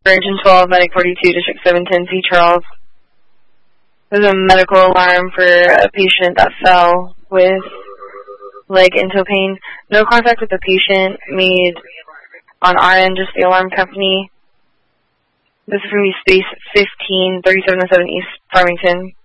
Engine 12, Medic 42, District 710, C. Charles. There's a medical alarm for a patient that fell with leg into pain. No contact with the patient made on our end, just the alarm company. This is going to be space 15, 3707 East Farmington.